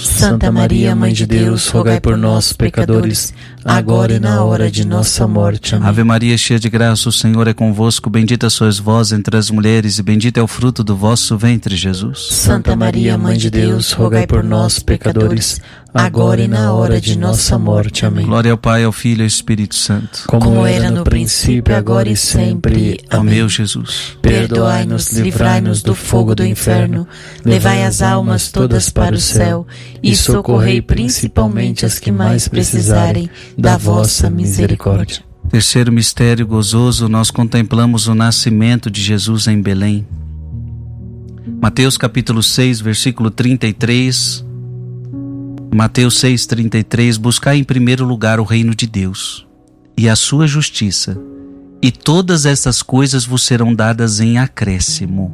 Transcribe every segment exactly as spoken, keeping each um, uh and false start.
Jesus. Santa Maria, Mãe de Deus, rogai por nós, pecadores, agora e na hora de nossa morte. Amém. Ave Maria, cheia de graça, o Senhor é convosco. Bendita sois vós entre as mulheres e bendito é o fruto do vosso ventre, Jesus. Santa Maria, Mãe de Deus, rogai por nós, pecadores, agora e na hora de nossa morte. Amém. Glória ao Pai, ao Filho e ao Espírito Santo. Como era no princípio, agora e sempre. Ó Amém. meu Jesus, Perdoai-nos, livrai-nos do fogo do inferno, levai as almas todas para o céu e socorrei principalmente as que mais precisarem da vossa misericórdia. terceiro mistério gozoso, nós contemplamos o nascimento de Jesus em Belém. Mateus capítulo seis, versículo trinta e três. Mateus seis, trinta e três. Buscai em primeiro lugar o reino de Deus e a sua justiça, e todas essas coisas vos serão dadas em acréscimo.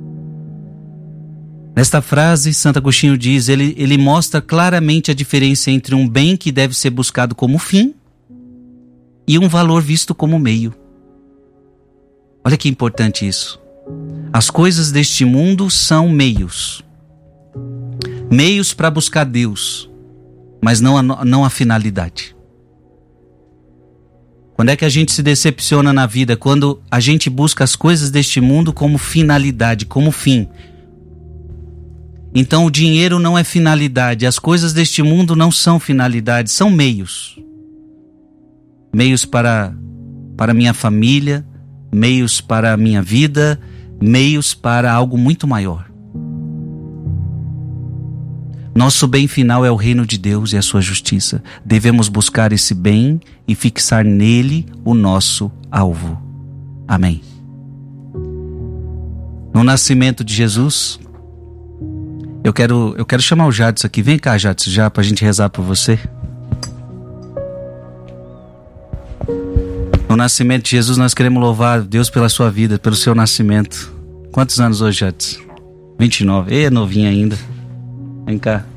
Nesta frase, Santo Agostinho diz, ele, ele mostra claramente a diferença entre um bem que deve ser buscado como fim e um valor visto como meio. Olha que importante isso. As coisas deste mundo são meios. Meios para buscar Deus, mas não a, não a finalidade. Quando é que a gente se decepciona na vida? Quando a gente busca as coisas deste mundo como finalidade, como fim. Então o dinheiro não é finalidade, as coisas deste mundo não são finalidade, são meios. Meios para, para minha família, meios para a minha vida, meios para algo muito maior. Nosso bem final é o reino de Deus e a sua justiça. Devemos buscar esse bem e fixar nele o nosso alvo. Amém. No nascimento de Jesus, eu quero, eu quero chamar o Jadson aqui. Vem cá, Jadson, já para a gente rezar por você. No nascimento de Jesus, nós queremos louvar Deus pela sua vida, pelo seu nascimento. Quantos anos hoje, Jadson? vinte e nove. Ei, é novinho ainda. Vem cá.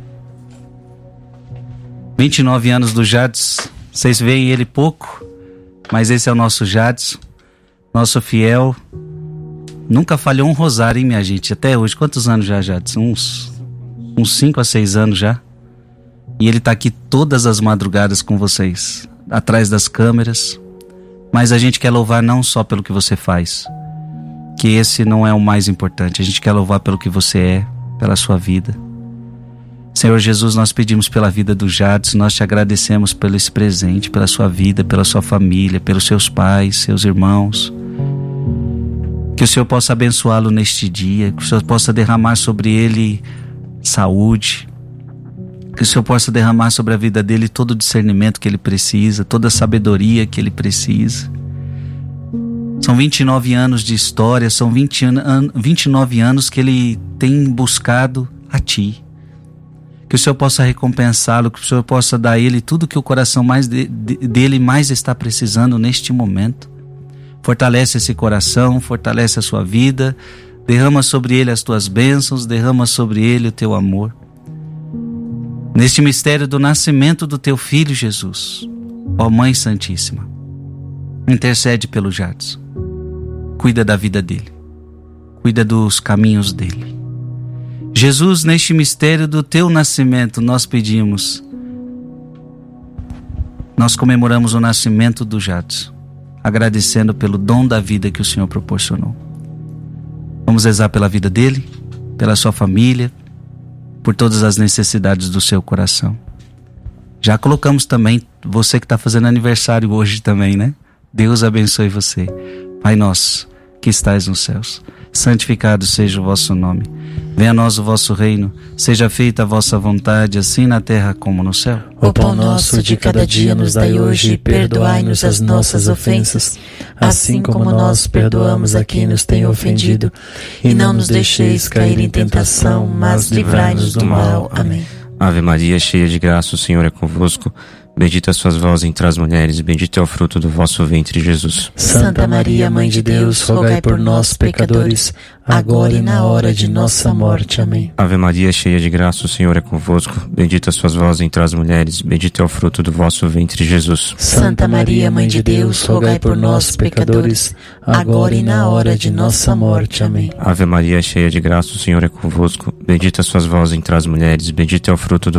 vinte e nove anos do Jadson. Vocês veem ele pouco, mas esse é o nosso Jadson, nosso fiel. Nunca falhou um rosário, hein, minha gente? Até hoje. Quantos anos já, Jadson? Uns, uns cinco a seis anos já. E ele tá aqui todas as madrugadas com vocês, atrás das câmeras. Mas a gente quer louvar não só pelo que você faz, que esse não é o mais importante. A gente quer louvar pelo que você é, pela sua vida. Senhor Jesus, nós pedimos pela vida do Jadson, nós te agradecemos pelo esse presente, pela sua vida, pela sua família, pelos seus pais, seus irmãos. Que o Senhor possa abençoá-lo neste dia, que o Senhor possa derramar sobre ele saúde, que o Senhor possa derramar sobre a vida dele todo o discernimento que ele precisa, toda a sabedoria que ele precisa. São vinte e nove anos de história, são vinte, an- vinte e nove anos que ele tem buscado a Ti. Que o Senhor possa recompensá-lo, que o Senhor possa dar a ele tudo que o coração mais de, de, dele mais está precisando neste momento. Fortalece esse coração, fortalece a sua vida, derrama sobre ele as tuas bênçãos, derrama sobre ele o teu amor. Neste mistério do nascimento do teu filho Jesus, ó Mãe Santíssima, intercede pelo Jadson, cuida da vida dele, cuida dos caminhos dele. Jesus, neste mistério do teu nascimento, nós pedimos, nós comemoramos o nascimento do Jadson, agradecendo pelo dom da vida que o Senhor proporcionou. Vamos rezar pela vida dele, pela sua família, por todas as necessidades do seu coração. Já colocamos também você que está fazendo aniversário hoje também, né? Deus abençoe você. Pai nosso, que estais nos céus, santificado seja o vosso nome. Venha a nós o vosso reino, seja feita a vossa vontade, assim na terra como no céu. O pão nosso de cada dia nos dai hoje, e perdoai-nos as nossas ofensas, assim como nós perdoamos a quem nos tem ofendido. E não nos deixeis cair em tentação, mas livrai-nos do mal. Amém. Ave Maria, cheia de graça, o Senhor é convosco. Bendita sois vós entre as mulheres, bendito é o fruto do vosso ventre, Jesus. Santa Maria, Mãe de Deus, rogai por nós, pecadores, agora e na hora de nossa morte. Amém. Ave Maria, cheia de graça, o Senhor é convosco. Bendita sois vós entre as mulheres, bendito é o fruto do vosso ventre, Jesus. Santa Maria, Mãe de Deus, rogai por nós, pecadores, agora e na hora de nossa morte. Amém. Ave Maria, cheia de graça, o Senhor é convosco. Bendita sois vós entre as mulheres, bendito é o fruto do